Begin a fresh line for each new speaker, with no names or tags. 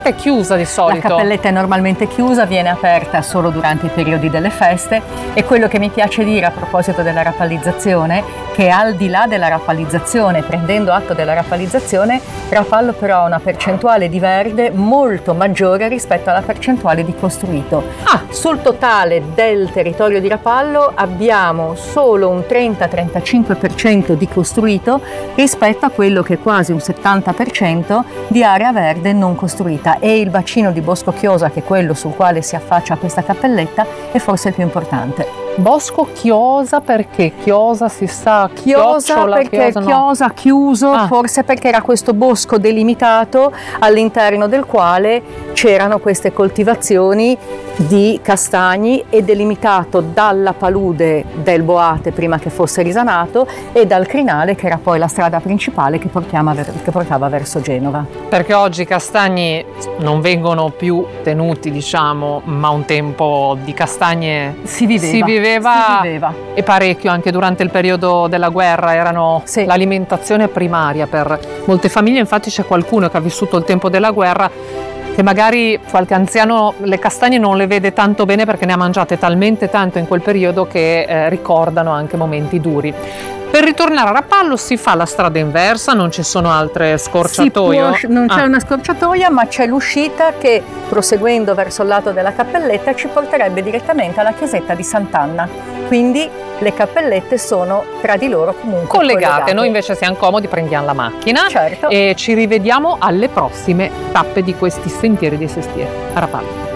è chiusa di solito.
La cappelletta è normalmente chiusa, viene aperta solo durante i periodi delle feste, e quello che mi piace dire a proposito della rappallizzazione, che al di là della rappallizzazione, prendendo atto della rappallizzazione, Rapallo però ha una percentuale di verde molto maggiore rispetto alla percentuale di costruito. Sul totale del territorio di Rapallo abbiamo solo un 30-35% di costruito rispetto a quello che è quasi un 70% di area verde non costruita, e il bacino di Bosco Chiosa, che è quello sul quale si affaccia questa cappelletta, è forse il più importante.
Bosco Chiosa, perché Chiosa si sa,
Chiosa perché Chiosa no. Chiuso, forse perché era questo bosco delimitato all'interno del quale c'erano queste coltivazioni di castagni, e delimitato dalla palude del Boate prima che fosse risanato e dal crinale, che era poi la strada principale che portava verso Genova.
Perché oggi i castagni non vengono più tenuti, diciamo, ma un tempo di castagne si viveva e parecchio, anche durante il periodo della guerra erano l'alimentazione primaria per molte famiglie. Infatti c'è qualcuno che ha vissuto il tempo della guerra che magari qualche anziano le castagne non le vede tanto bene perché ne ha mangiate talmente tanto in quel periodo che ricordano anche momenti duri. Per ritornare a Rapallo si fa la strada inversa, non ci sono altre scorciatoie?
Non c'è una scorciatoia, ma c'è l'uscita che, proseguendo verso il lato della cappelletta, ci porterebbe direttamente alla chiesetta di Sant'Anna. Quindi le cappellette sono tra di loro comunque collegate.
Noi invece siamo comodi, prendiamo la macchina,
certo,
e ci rivediamo alle prossime tappe di questi sentieri dei Sestieri a Rapallo.